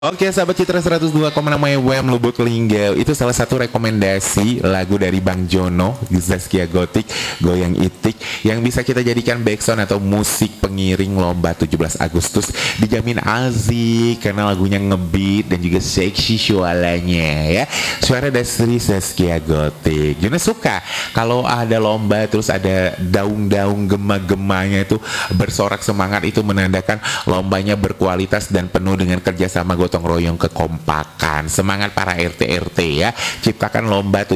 Oke, sahabat Citra 102,6 FM Lubuk Linggau. Itu salah satu rekomendasi lagu dari Bang Jono, Zaskia Gotik, Goyang Itik, yang bisa kita jadikan backsound atau musik pengiring lomba 17 Agustus. Dijamin asik karena lagunya ngebeat dan juga seksi suaranya ya. Suara dari Zaskia Gotik. Jono suka kalau ada lomba terus ada daung-daung gema-gemanya itu bersorak semangat, itu menandakan lombanya berkualitas dan penuh dengan kerjasama gotong royong kekompakan. Semangat para RT-RT ya, ciptakan lomba